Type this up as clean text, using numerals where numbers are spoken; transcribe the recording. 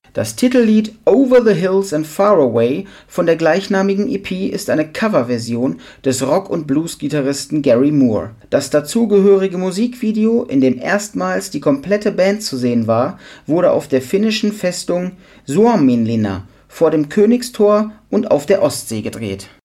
Das Titellied Over the Hills and Far Away von der gleichnamigen EP ist eine Coverversion des Rock- und Blues-Gitarristen Gary Moore. Das dazugehörige Musikvideo, in dem erstmals die komplette Band zu sehen war, wurde auf der finnischen Festung Suomenlinna vor dem Königstor und auf der Ostsee gedreht